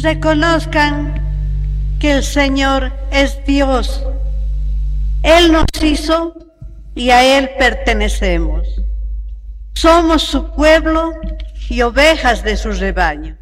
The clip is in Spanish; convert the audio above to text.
Reconozcan que el Señor es Dios. Él nos hizo y a Él pertenecemos. Somos su pueblo y ovejas de su rebaño.